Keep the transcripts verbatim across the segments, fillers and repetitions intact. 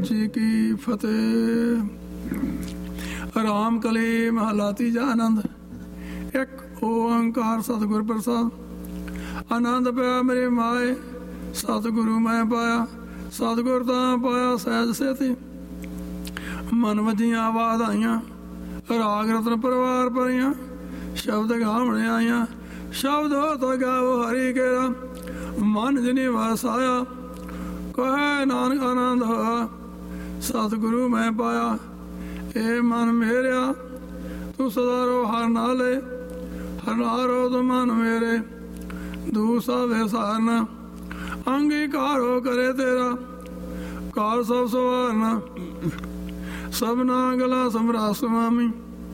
जी की फतेह। राम कली महला तीजा आनंद। एक ओंकार सतगुर प्रसाद। आनंद पाया मेरे माए सतगुरु मैं पाया, सतगुर ता पाया सहज सेती। मन वजियां आवाज आईयां, राग रतन परिवार भरियां, शब्द गावने आईयां। शब्द हो तो गाओ हरि केरा, मन जिनी वसाया। कहे नानक आनंद होया, सतगुरु मैं पाया। ए मन मेरिया तू सदा रो हर नाले, हर नारो तो मन मेरे दूसरा विसारना। अंगीकार हो करे तेरा, कार सब सवारना। सबना गला समरा स्वामी,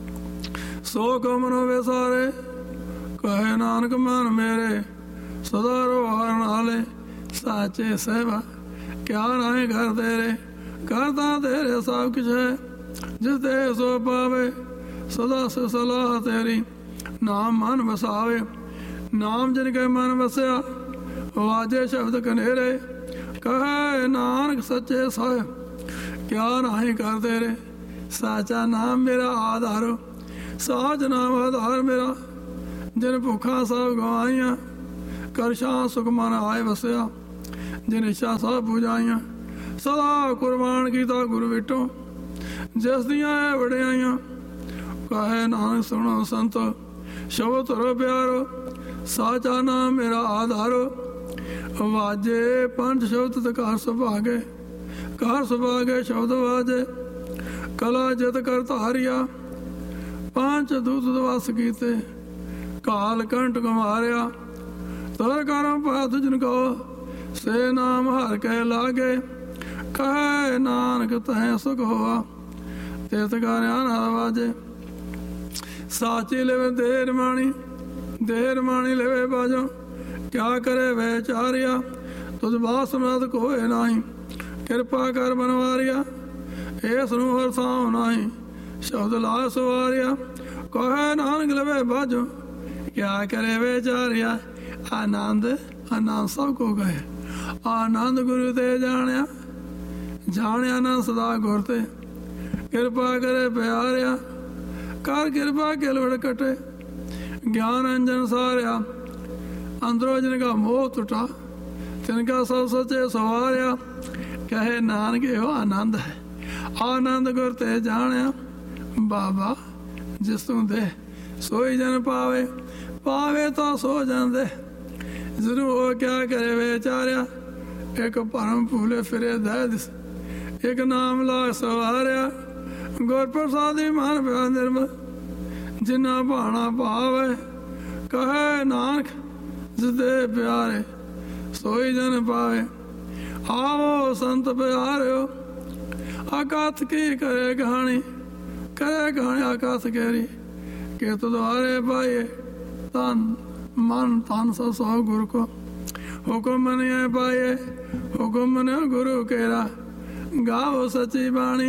सो को मनो विसारे। कहे नानक मन मेरे सदा रो हर नाले। साचे सेवा क्या नाए घर तेरे, करता तेरे सब कुछ है। जिस दे सो पावे सदा से सलाह तेरी। नाम मन बसावे, नाम जिनके मन बसया। वाजे शब्द कनेरे, कहे नानक सच्चे साहिब क्या नाई कर तेरे। साचा नाम मेरा आधारो, साच नाम आधार मेरा। जिन भुखा सब गवाइया, करशा सुख मन आए बसया। जिन इच्छा सब बुझाइया, सदा कुर्बान कीता गुरु विटो। जिस दियां है वड़ियाइया, कहे नानक सुनो संतो शब्द रो प्यारो। साचा नाम मेरा आधारो, वाजे पंच शब्द कार सुभागे। कार सुभागे शब्द वाजे, कला जित कर तारिया। पांच दूत दवास कीते, काल कंठ कुमारिया। तर करम पात जिनको, से नाम हर के लागे। कहे नानक तह सुख होआ, तित कार्या ना वाजे। साची लेवे देर माणी, देर माणी लेवे बाजो। क्या करे वह चारिया, तुझ बास मत कोय नाही। कृपा कर बनवारिया, ऐस नु हर साव नाही। शब्द ला सवारिया, कहे नानक लवे बाजो। क्या करे वे चारिया, आनंद आनंद सबको कहे। आनंद गुरु ते जानिया, जानिया ना सदा गुर ते। कृपा करे प्यारिया, कर कृपा के लड़ कटे। ज्ञान अंजन सारिया, अंदरों जिनका मोह टूटा। तिनका सब सचे सवारिया, कहे नानक यो आनंद है। आनंद गुर ते जानिया, बाबा जिस तू दे सोई जन पावे। पावे तो सो जन दे, जरूर हो क्या करे बेचारिया। एक परम फूले फिरे दे दिस, एक नाम ला सवारिया। गुर प्रसादी मन प्या निर्मल, जिन्ना भाना पावे। कहे नानक जिदे प्यारे, सोई जन पावे। आओ संत प्यारे, अकथ की करे कहानी। करे कहानी अकथ केरी, के तुद्वारे पाइए। तन मन तन सो सो गुरु को, हुकुम मनिए पाइए। हुकुम मनो गुरु केरा, गाओ सची बाणी।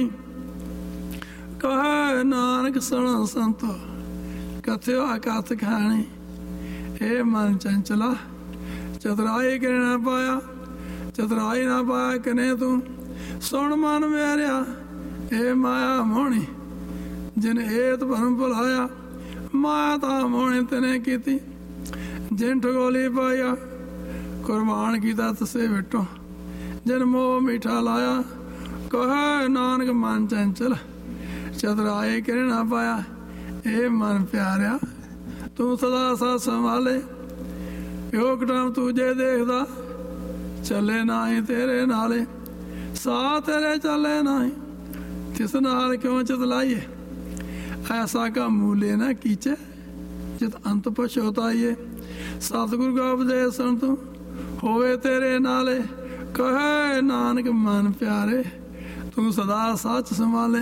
कहे नानक सुनो संतो, कथ्यो अकथ कहानी। हे मन चंचला, चतुराई करे ना पाया। चतुराई ना पाया कने तू, सुन मन मेरिया। हे माया मोहनी, जिन एत भरम भुलाया। माया ता मोहनी तने कीती, जिन ठगोली पाया। कुर्बान कीता तसे विटो, जिन मोह मीठा लाया। कहे नानक मन चंचल, चतुराई करे ना पाया। हे मन प्यारिया, तू सदा सा संभाले। योग टाइम तुझे देखदा, चले नाही तेरे नाले। सा तेरे चले नाही, तिस नाल क्यों चतलाइए। ऐसा का मूल्य न कीचे, जित अंत पछोताइए। सतगुरु का उपदेश सुन तू, होवे तेरे नाले। कहे नानक मन प्यारे, तू सदा सच संभाले।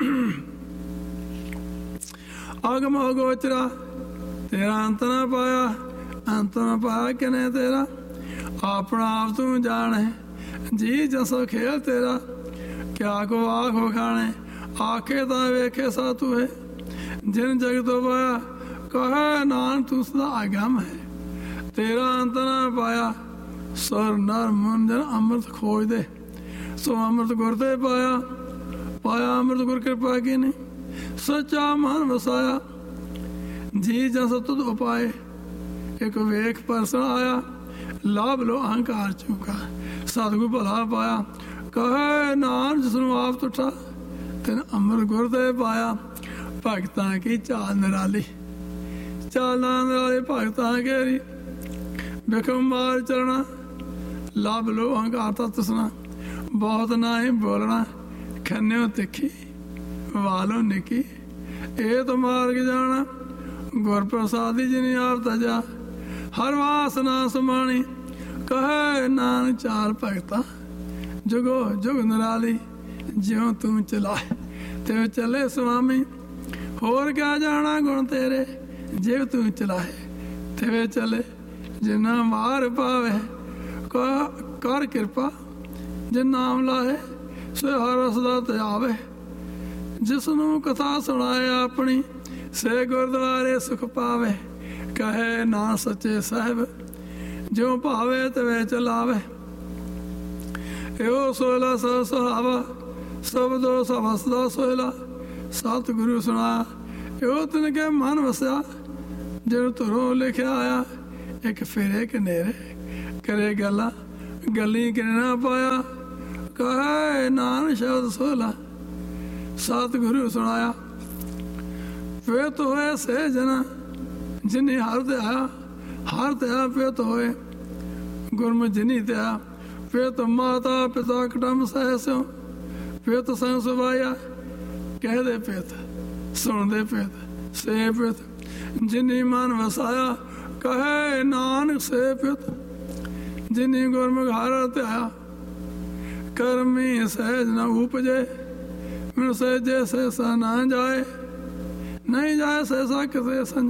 आगम अगोचरा, तेरा अंत न पाया। अंत न पाया किने तेरा, अपना आप तू जाने। जी जसो खेल तेरा, क्या को आँख खाने। आखे ता वेखे सा तू है, जिन जग तो पाया। कहे नान तू सदा आगम है, तेरा अंत न पाया। सुर नर मुन जन अमृत खोज दे। ਸੋ ਅੰਮ੍ਰਿਤ ਗੁਰ ਤੇ ਪਾਇਆ, ਪਾਇਆ ਅੰਮ੍ਰਿਤ ਗੁਰ ਕਿਰਪਾ ਕੀਨੀ, ਸੱਚਾ ਮਨ ਵਸਾਇਆ। ਜੀ ਜਸ ਤੁਧ ਉਪਾਏ, ਇੱਕ ਵੇਖ ਪਰਸਨ ਆਇਆ, ਲਾਭ ਲੋ ਅਹੰਕਾਰ ਚੁਕਾ। ਸਤਿਗੁਰ ਭਲਾ ਪਾਇਆ, ਕਹੇ ਨਾਨਕ ਜਿਸਨੂੰ ਆਪ ਤੁਠਾ, ਤਿਨ ਅੰਮ੍ਰਿਤ ਗੁਰ ਤੇ ਪਾਇਆ। ਭਗਤਾਂ ਕੀ ਚਾਲ ਨਿਰਾਲੀ, ਚਾਲਾਂ ਨਿਰਾਲੀ ਭਗਤਾਂ ਘੇਰੀ। ਬਿਖਮ ਮਾਰ ਚਲਣਾ, ਲਾਭ ਲੋ ਅਹੰਕਾਰ ਤਾਂ ਤਸਣਾ। ਬਹੁਤ ਨਾ ਹੀ ਬੋਲਣਾ, ਖੰਨਿਓ ਤਿੱਖੀ ਵਾਲੋ ਨਿੱਕੀ। ਇਹ ਤਾਂ ਮਾਰਗ ਜਾਣਾ, ਗੁਰ ਪ੍ਰਸਾਦੀ ਜਿਨੀ ਆਪ ਤਜਾ। ਹਰ ਵਾਸ ਨਾ ਸਮਾਣੀ, ਕਹੇ ਨਾਨਕ ਚਾਲ ਭਗਤਾ। ਜੁਗੋ ਜੁਗ ਨਿਰਾਲੀ, ਜਿਉ ਤੂੰ ਚਲਾਏ ਤੇ ਚੱਲੇ ਸੁਆਮੀ। ਹੋਰ ਕਿਆ ਜਾਣਾ ਗੁਣ ਤੇਰੇ, ਜਿਵ ਤੂੰ ਚਲਾਏ ਤੇ ਚੱਲੇ। ਜਿਨਾ ਮਾਰ ਪਾਵੇ ਕਰ ਕਿਰਪਾ, ਜੇ ਨਾਮ ਲਾਏ ਸੋ ਹਰ ਰਸ ਦਾ ਧਿਆਵੇ। ਜਿਸਨੂੰ ਕਥਾ ਸੁਣਾਏ ਆਪਣੀ, ਸੇ ਗੁਰਦੁਆਰੇ ਸੁਖ ਪਾਵੇ। ਕਹੇ ਨਾ ਸੱਚੇ ਸਾਹਿਬ, ਜਿਉ ਭਾਵੇ ਤਵੇ ਚਲਾਵੇ। ਇਹੋ ਸੋਹਲਾ ਸਭ ਸੁਹਾਵਾ, ਸਬਦੋ ਸਵਸਦਾ ਸੋਹਲਾ। ਸਤਿਗੁਰੂ ਸੁਣਾ ਇਹੋ ਤਿਨ ਕੇ ਮਨ ਵਸਿਆ, ਜਿਨ ਧੁਰੋਂ ਲਿਖਿਆ ਆਇਆ। ਇੱਕ ਫੇਰੇ ਕਨੇਰੇ ਕਰੇ ਗੱਲਾਂ, ਗੱਲੀ ਕਿਰਨਾ ਪਾਇਆ। ਕਹੇ ਨਾਨਕ ਸ਼ਬਦ ਸੋਹਲਾ, ਸਤਿਗੁਰੂ ਸੁਣਾਇਆ। ਵੇਤ ਹੋਏ ਸੇ ਜਨਾ, ਜਿਨੀ ਹਰ ਧਿਆਇਆ। ਹਰ ਧਿਆ ਪਿਤ ਹੋਏ, ਗੁਰਮੁਖ ਜਿਨੀ ਧਿਆ। ਪਿਤ ਮਾਤਾ ਪਿਤਾ ਕਟਮ ਸਹਿਸਿਓ, ਪਿਤ ਸੰ ਸੁਭਾਇਆ। ਕਹਿਦੇ ਪਿਤ ਸੁਣਦੇ ਪਿਤ ਸੇ ਪਿਤ, ਜਿਨੀ ਮਨ ਵਸਾਇਆ। ਕਹੇ ਨਾਨਕ ਸੇ ਪਿਤ, ਜਿਨੀ ਗੁਰਮੁਖ ਹਰ ਧਿਆਇਆ। ਕਰਮੀ ਸਹਿਜ ਨ ਉਪਜੇ, ਮੈਨੂੰ ਸਹਿਜੇ ਸਹਿਸਾ ਨਾ ਜਾਏ। ਨਹੀਂ ਜਾਏ ਸਹਿਸਾ ਕਿਸੇ ਸੰਜ,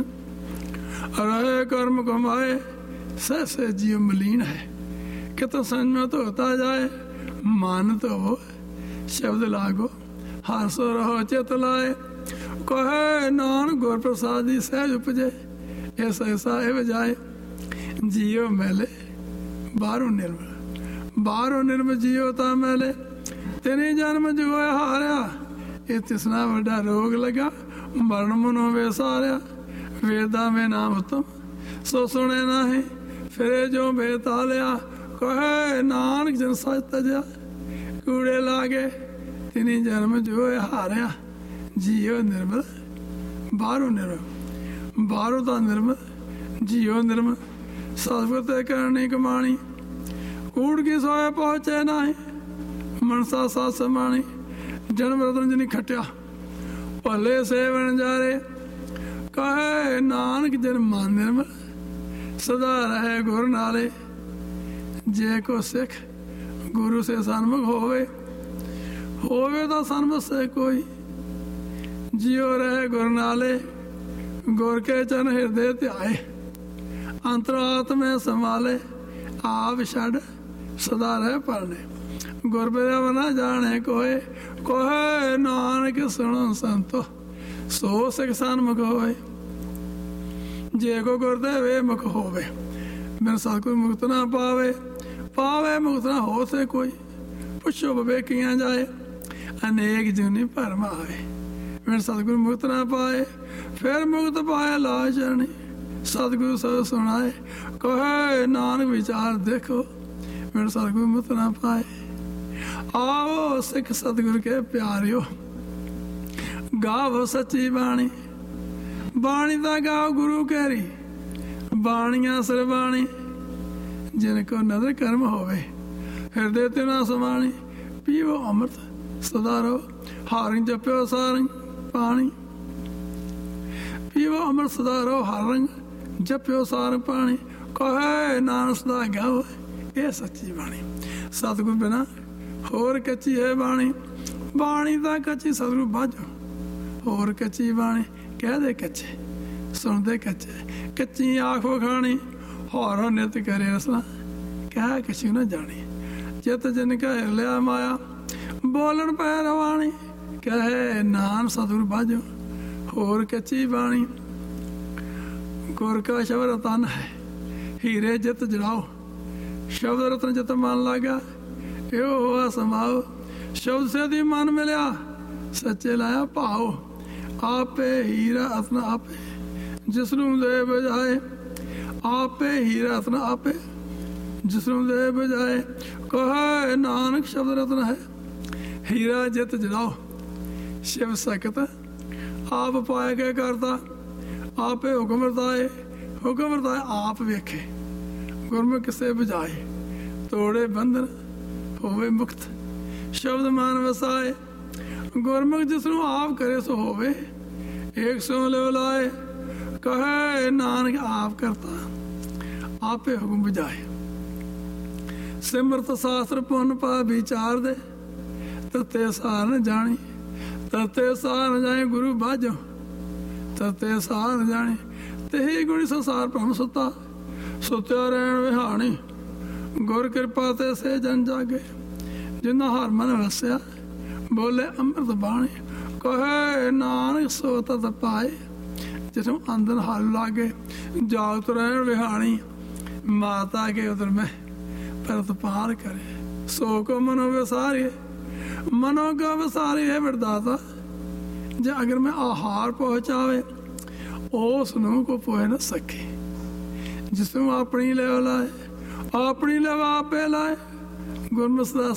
ਰਹੇ ਕਰਮ ਕਮਾਏ। सहसे जीव मलीन है, कि तो संज में तो होता जाए। मान तो हो शब्द लागो, हासो रहो चित लाए। कहे नान गुर प्रसादी सहज उपजे, ऐसा ऐसा एव जाए। जियो मैले बारो निर्मल, बारो निर्मल जियो ता मैले। तेरे जन्म जो हारिया, ये तिसना वड्डा रोग लगा। मरण मनो वेसारिया, वेदा में नाम तुम सो सुने नाही। फिरे जो बेतालिया, कहे नानक जन सच तजा। कूड़े लागे तिनी जन्म जो हारिया। जियो निर्मल बारो निर्मल, बारो ता निर्मल जियो निर्मल। सतगुर ते करनी कमाणी, कूड़ की सोए पहुंचे नाही। मनसा सा समाणी, जन्म रतन जिनी खटिया। भले सेवन जारे, कहे नानक जन मान निर्मल। सदा रहे गुर नाले, जे को सिख गुरु से सन्मुख होवे। होवे तो सन्मुख से कोई, जियो रहे गुर नाले। गुर के चरण हृदय ध्याए, अंतरात्म में संभाले। आप छड़ सदा रहे परने, गुर बिरव न जाने कोय। कोहे नानक सुनो संतो, सो सिख सन्मुख होए। जे को गुर दे वे मुख होवे, मेरे सतगुर मुक्त ना पावे। पावे मुक्त ना हो से कोई, पुछो बबे किया जाए। अनेक जुनी भरम आए, मेरे सतगुर मुक्त ना पाए। फिर मुक्त पाए लाज चरणी, सतगुरु सब सुनाए। कहे नानक विचार देखो, मेरे सतगुर मुक्त ना पाए। आओ सिख सतगुर के प्यारियो, गावो सच्ची बाणी। बाणी दा गाओ गुरु कैरी, बाणिया सरबाणी। जिनको नजर कर्म होवे, हृदय ते ना समाणी। पीवो अमृत सदा रहो, हारंग जप्यो सारंग पानी। पीवो अमृत सदा रहो, हारंग जप्यो सारंग पानी। कहे नानक सदा गाओ, ये सच्ची बाणी। सतगुर बिना होर कच्ची है बाणी। बाणी दा कच्ची सतगुरु बाजो, होर कच्ची बाणी। कह दे कच्चे सुनते कच्चे, कच्ची आखो खानी। होरो नित करे रसना, कह कछु न जानी। चित जिनका हिरलिया माया, बोलन पै रवाणी। कहे नान सतगुर बाजो, होर कच्ची बाणी। गुर का शब्द रतन है, हीरे जित जड़ाओ। शब्द रतन जित मन लागा, ਇਹੋ ਹੋਆ ਸਮਾਓ। ਸ਼ਬਦ ਸੇ ਦੀ ਮਨ ਮਿਲਿਆ ਸੱਚੇ ਲਾਇਆ ਭਾਓ। ਆਪੇ ਹੀਰਾ ਅਸਨ ਆਪੇ ਜਿਸ ਨੂੰ ਦੇ ਬਜਾਏ। ਆਪੇ ਹੀਰਾ ਅਸਨ ਆਪੇ ਜਿਸ ਨੂੰ ਦੇ ਬਜਾਏ। ਕਹੇ ਨਾਨਕ ਸ਼ਬਦ ਰਤਨ ਹੈ ਹੀਰਾ ਜਿਤ ਜਲਾਓ। ਸ਼ਿਵ ਸਕਤ ਆਪ ਪਾਏ ਕੇ ਕਰਤਾ। ਆਪੇ ਹੁਕਮ ਵਰਤਾਏ ਹੁਕਮ ਵਰਤਾਏ ਆਪ ਵੇਖੇ। ਗੁਰਮੁਖ ਕਿਸੇ ਬਜਾਏ ਤੋੜੇ ਬੰਧਨ ਹੋਵੇ ਮੁਕਤ। ਸ਼ਬਦ ਮਨ ਵਸਾਏ ਗੁਰਮੁਖ ਜਿਸ ਨੂੰ ਆਪ ਕਰੇ ਸੋ ਹੋਵੇ। ਏਕ ਸੋ ਲਿਵ ਲਾਏ ਕਹੇ ਨਾਨਕ ਆਪ ਕਰਤਾ ਆਪੇ ਹੁਕਮ ਬਜਾਏ। ਸਿਮਰਤ ਸ਼ਾਸਤਰ ਪੁੰਨ ਪਾ ਵਿਚਾਰ ਦੇ ਤਤੇ ਸਾਰ ਨ ਜਾਣੀ। ਤਤੇ ਸਾਰ ਨ ਜਾਣੇ ਗੁਰੂ ਬਾਝੋ ਤਤੇ ਸਾਰ ਨ ਜਾਣੇ। ਤੇਹੀ ਗੁਣੀ ਸੰਸਾਰ ਭ੍ਰਮ ਸੁੱਤਾ ਸੁੱਤਿਆ ਰਹਿਣ ਵਿਹਾਣੀ। ਗੁਰ ਕਿਰਪਾ ਤੇ ਸੇ ਜਨ ਜਾਗੇ ਜਿੰਨਾ ਹਰ ਮਨ ਵਸਿਆ। ਬੋਲੇ ਅੰਮ੍ਰਿਤ ਬਾਣੀ ਕਹੇ ਨਾਨਕ ਸੋ ਤਤ ਪਾਏ। ਜਿਸਨੂੰ ਅੰਦਰ ਹਲ ਲਾਗੇ ਜਾਗਤ ਰਹਿਣ ਵਿਹਾਣੀ। ਮਾਤਾ ਕੇ ਉਦਰ ਮੈਂ ਪਰਤ ਪਾਰ करे सो को मनो विसारे। मनो का विसारे है वरदाता। जे अगर मैं आहार पहुँचावे उस नूं को पोए न सके। जिसनों अपनी लेव लाए अपनी लेव आपे लाए। गुरमत